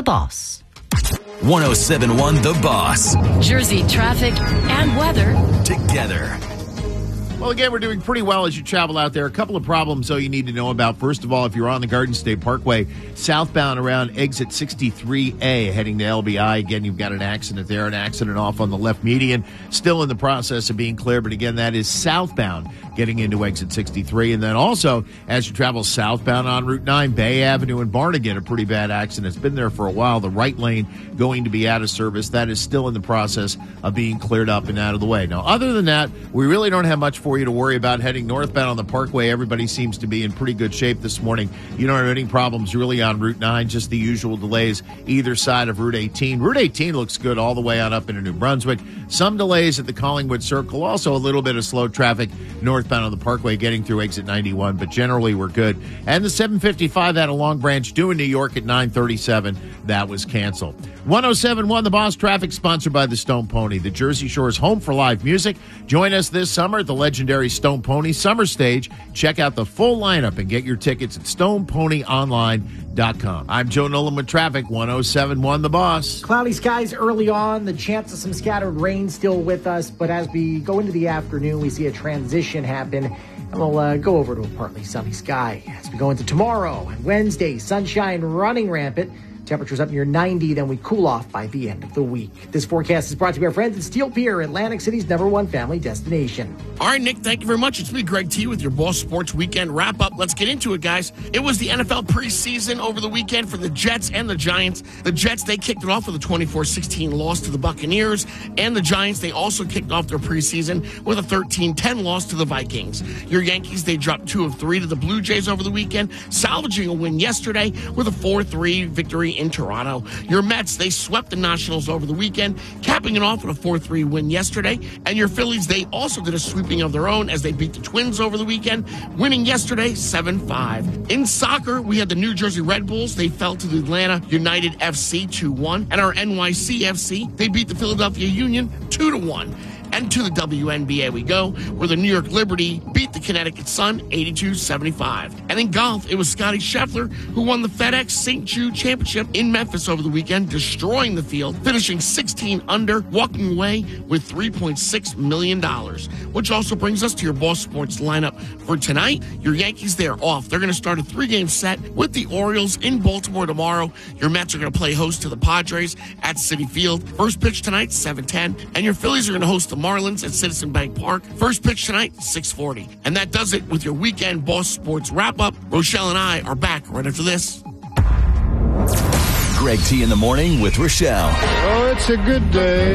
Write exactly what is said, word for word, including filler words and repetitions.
The Boss. one oh seven point one The Boss. Jersey traffic and weather together. Well, again, we're doing pretty well as you travel out there. A couple of problems, though, you need to know about. First of all, if you're on the Garden State Parkway, southbound around exit sixty-three A, heading to L B I, again, you've got an accident there, an accident off on the left median, still in the process of being cleared. But again, that is southbound getting into exit sixty-three. And then also, as you travel southbound on Route nine, Bay Avenue and Barnegat, a pretty bad accident. It's been there for a while. The right lane going to be out of service. That is still in the process of being cleared up and out of the way. Now, other than that, we really don't have much for you to worry about heading northbound on the Parkway. Everybody seems to be in pretty good shape this morning. You don't have any problems really on Route nine, just the usual delays either side of Route eighteen. Route eighteen looks good all the way on up into New Brunswick. Some delays at the Collingwood Circle. Also a little bit of slow traffic northbound on the Parkway getting through exit ninety-one, but generally we're good. And the seven fifty-five out of Long Branch due in New York at nine thirty-seven, that was canceled. one oh seven point one The Boss traffic sponsored by the Stone Pony, the Jersey Shore's home for live music. Join us this summer at the legendary Stone Pony Summer Stage. Check out the full lineup and get your tickets at stone pony online dot com. I'm Joe Nolan with traffic, one oh seven point one The Boss. Cloudy skies early on, the chance of some scattered rain still with us, but as we go into the afternoon, we see a transition happen, and we'll uh, go over to a partly sunny sky. As we go into tomorrow and Wednesday, sunshine running rampant. Temperatures up near ninety, then we cool off by the end of the week. This forecast is brought to you by our friends at Steel Pier, Atlantic City's number one family destination. All right, Nick, thank you very much. It's me, Greg T, with your Boss Sports Weekend wrap-up. Let's get into it, guys. It was the N F L preseason over the weekend for the Jets and the Giants. The Jets, they kicked it off with a twenty-four sixteen loss to the Buccaneers, and the Giants, they also kicked off their preseason with a thirteen ten loss to the Vikings. Your Yankees, they dropped two of three to the Blue Jays over the weekend, salvaging a win yesterday with a four three victory in Toronto. Your Mets, they swept the Nationals over the weekend, capping it off with a four three win yesterday. And your Phillies, they also did a sweeping of their own as they beat the Twins over the weekend, winning yesterday seven five. In soccer, we had the New Jersey Red Bulls. They fell to the Atlanta United F C two one. And our N Y C F C, they beat the Philadelphia Union two to one. And to the W N B A we go, where the New York Liberty beat the Connecticut Sun eighty-two seventy-five. And in golf, it was Scotty Scheffler who won the FedEx Saint Jude Championship in Memphis over the weekend, destroying the field, finishing sixteen under, walking away with three point six million dollars. Which also brings us to your Boss Sports lineup for tonight. Your Yankees, they're off. They're going to start a three-game set with the Orioles in Baltimore tomorrow. Your Mets are going to play host to the Padres at Citi Field. First pitch tonight, seven ten. And your Phillies are going to host the Marlins at Citizen Bank Park. First pitch tonight, six forty. And that does it with your weekend Boss Sports wrap-up. Rochelle and I are back right after this. Greg T in the morning with Rochelle. Oh, it's a good day.